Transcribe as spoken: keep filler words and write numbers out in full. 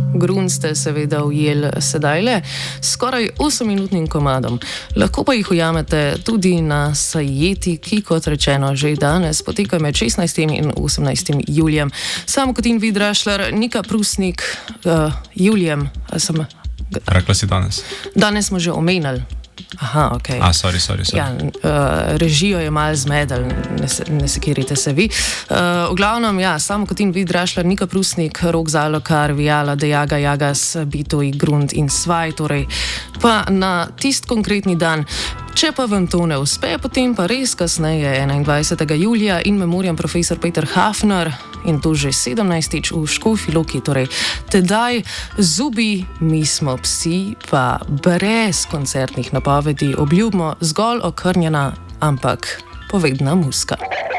Grund ste seveda ujeli sedaj le skoraj osemminutnim komadom. Lahko pa jih ujamete tudi na Sajeti, ki, kot rečeno, že danes poteka med šestnajstim in osemnajstim julijem. Sam Kotin Vid Rašler, Nika Prusnik, uh, julijem, sem... Rekla si danes. Danes smo že omenili. Aha, ok. A, sorry, sorry, sorry. Ja, uh, režijo je malo zmedel, ne, ne sekirite se vi. Uh, v glavnem, ja, Sam Kotin Vid Rašler, Nika Prusnik, Rok Zalokar, Vijala, Dejaga, Jagas, Bitoj, Grund in Svaj, torej pa na tist konkretni dan. Če pa vam to ne uspe, potem pa res kasneje, enaindvajsetega julija, in memoriam profesor Peter Hafner, in to že sedemnajstič v Škofji Loki, torej tedaj zubi, mi smo psi, pa brez koncertnih napovedi, obljubimo zgolj okrnjena, ampak povedna muzika.